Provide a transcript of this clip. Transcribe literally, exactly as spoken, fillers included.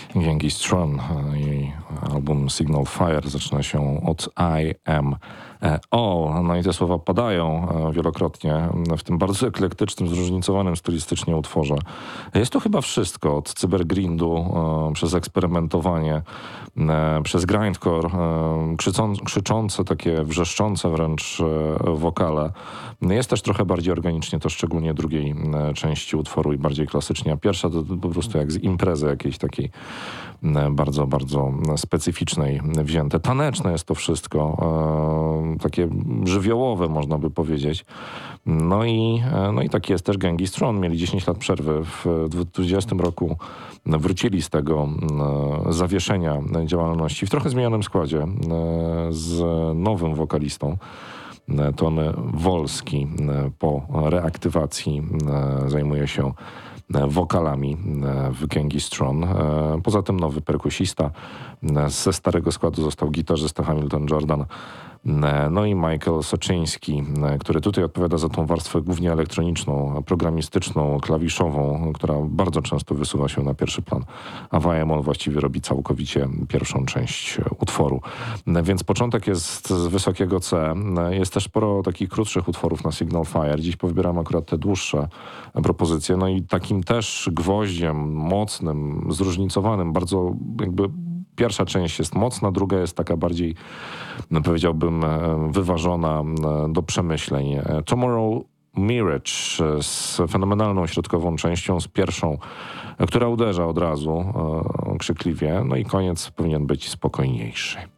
Genghis Stron. Jej album Signal Fire zaczyna się od I am all. No i te słowa padają wielokrotnie w tym bardzo eklektycznym, zróżnicowanym stylistycznie utworze. Jest to chyba wszystko, od cybergrindu, przez eksperymentowanie, przez grindcore, krzyczące, takie wrzeszczące wręcz wokale. Jest też trochę bardziej organicznie, to szczególnie drugiej części utworu i bardziej klasycznie, a pierwsza to po prostu jak z imprezy jakiejś takiej bardzo, bardzo specyficznej wzięte. Taneczne jest to wszystko, takie żywiołowe można by powiedzieć. No i, no i taki jest też Genghis Stron. Mieli dziesięć lat przerwy. W dwudziestym roku wrócili z tego zawieszenia działalności w trochę zmienionym składzie z nowym wokalistą. Tony Wolski po reaktywacji zajmuje się wokalami w Genghis Stron. Poza tym nowy perkusista. Ze starego składu został gitarzysta Hamilton Jordan. No i Michael Soczyński, który tutaj odpowiada za tą warstwę głównie elektroniczną, programistyczną, klawiszową, która bardzo często wysuwa się na pierwszy plan. A W M on właściwie robi całkowicie pierwszą część utworu. Więc początek jest z wysokiego C. Jest też sporo takich krótszych utworów na Signal Fire. Dziś powybieram akurat te dłuższe propozycje. No i takim też gwoździem mocnym, zróżnicowanym, bardzo jakby pierwsza część jest mocna, druga jest taka bardziej, powiedziałbym, wyważona do przemyśleń. Tomorrow Mirage z fenomenalną środkową częścią, z pierwszą, która uderza od razu krzykliwie, no i koniec powinien być spokojniejszy.